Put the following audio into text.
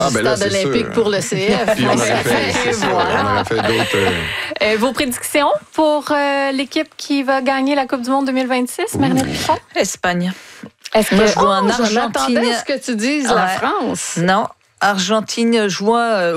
stade olympique pour le CF. Puis on aurait fait d'autres... Vos prédictions pour l'équipe qui va gagner la Coupe du Monde 2026, Marinette Pichon? Espagne. Est-ce que je vois en Je Argentine. m'attendais à ce que tu dises la France. Non, Argentine, je vois